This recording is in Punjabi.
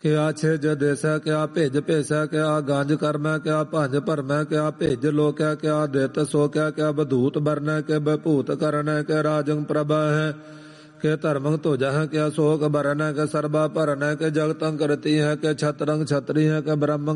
ਕਿਆ ਛਿਜ ਦੇਸੈ ਕਿਆ ਭਿਜ ਭੇਸੈ ਕਿਆ ਗੰਜ ਕਰਮੈ ਕਿਆ ਭੰਜ ਭਰਮੈ ਕਿਆ ਭਿਜ ਲੋਕੈ ਕਿਆ ਦਿੱਤ ਸੋਕੈ ਕਿਆ ਬਧੂਤ ਬਰਨੈ ਕਿ ਬਭੂਤ ਕਰਨੈ ਕਿ ਰਾਜੰ ਪ੍ਰਭਾ ਹੈ ਕਿ ਧਰਮੰ ਧੁਜੈ ਹੈ ਕਿਆ ਸੋਕ ਬਰਨੈ ਕਿ ਸਰਬਾ ਭਰਨੈ ਕਿ ਜਗਤੰ ਕਰਤੀ ਹੈ ਕਿ ਛਤਰੰ ਛਤਰੀ ਹੈ ਕਿ ਬ੍ਰਹਮੰ